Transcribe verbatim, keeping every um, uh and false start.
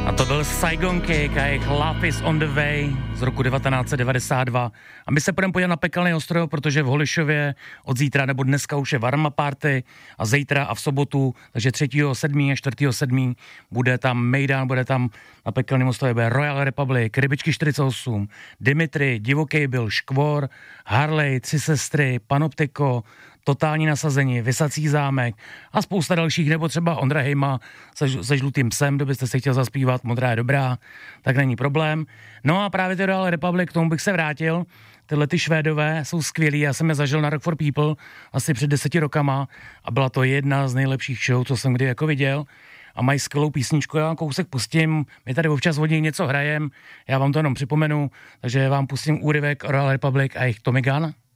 A to byl Saigon Kick a jejich Love is on the way z roku devatenáct set devadesát dva. A my se půjdeme podívat na Pekelný ostrov, protože v Holišově od zítra nebo dneska už je Varma party a zítra a v sobotu, takže třetího sedmého a čtvrtého sedmého bude tam Mejdan, bude tam na Pekelném ostrově bude Royal Republic, Rybičky čtyřicet osm, Dimitri, Divoký byl, Škvor, Harley, Tři sestry, Panoptiko, Totální nasazení, Vysací zámek a spousta dalších, nebo třeba Ondra Hejma se, se žlutým psem, kdybyste se chtěl zaspívat, Modrá je dobrá, tak není problém. No a právě ty Royal Republic, k tomu bych se vrátil. Tyhle ty Švédové jsou skvělí, já jsem je zažil na Rock for People asi před deseti rokama a byla to jedna z nejlepších show, co jsem kdy jako viděl. A mají skvělou písničku, já vám kousek pustím, my tady občas od něj něco hrajem, já vám to jenom připomenu, takže vám pustím úryvek Royal Republic a jejich Tommy Gun.